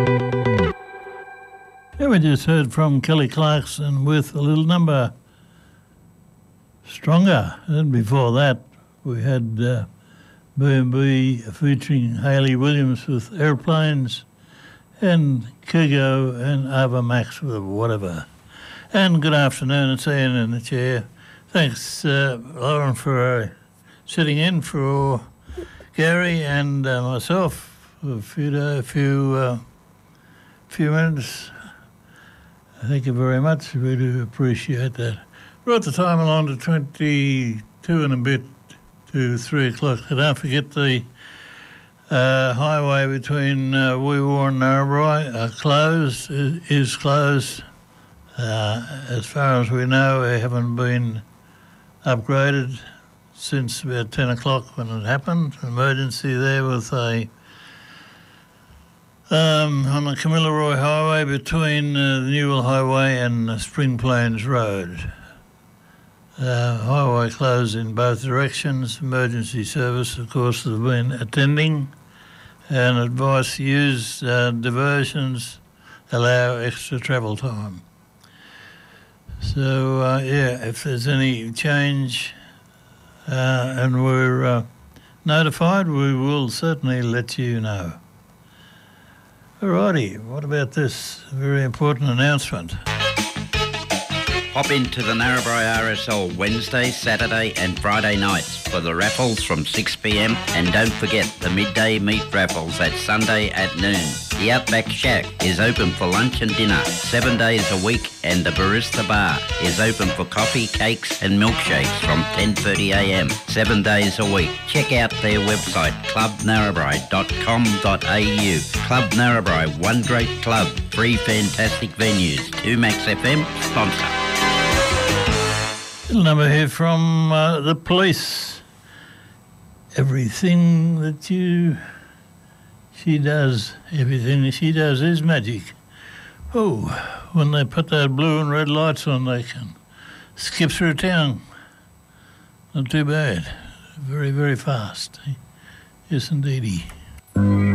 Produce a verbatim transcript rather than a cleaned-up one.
Yeah, we just heard from Kelly Clarkson with a little number, Stronger. And before that, we had uh, B and B featuring Hayley Williams with Airplanes and Kygo and Ava Max with Whatever. And good afternoon, it's Ian in the chair. Thanks, uh, Lauren, for uh, sitting in for Gary and uh, myself for a few, a few, uh, few minutes. Thank you very much. We do appreciate that. Brought the time along to twenty-two and a bit to three o'clock. So don't forget the uh, highway between uh, Wee Waa and Narrabri are closed, is closed. Uh, as far as we know, they haven't been upgraded since about ten o'clock when it happened. Emergency there with a Um, on the Kamilaroi Highway between uh, the Newell Highway and uh, Spring Plains Road. Uh, highway closed in both directions. Emergency service, of course, have been attending, and advice to use uh, diversions, allow extra travel time. So, uh, yeah, if there's any change uh, and we're uh, notified, we will certainly let you know. Alrighty, what about this very important announcement? Pop into the Narrabri R S L Wednesday, Saturday and Friday nights for the raffles from six p m and don't forget the midday meat raffles at Sunday at noon. The Outback Shack is open for lunch and dinner seven days a week, and the Barista Bar is open for coffee, cakes and milkshakes from ten thirty a m seven days a week. Check out their website club narrabri dot com dot a u. Club Narrabri, one great club, three fantastic venues. two Max F M sponsor. Little number here from uh, the police. Everything that you, she does, everything that she does is magic. Oh, when they put those blue and red lights on, they can skip through town. Not too bad. Very, very fast. Yes, indeedy.